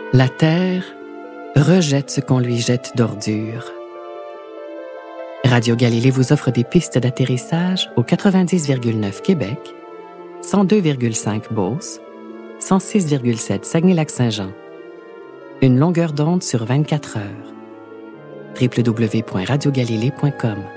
La Terre rejette ce qu'on lui jette d'ordures. Radio Galilée vous offre des pistes d'atterrissage au 90,9 Québec, 102,5 Beauce, 106,7 Saguenay-Lac-Saint-Jean. Une longueur d'onde sur 24 heures. www.radiogalilée.com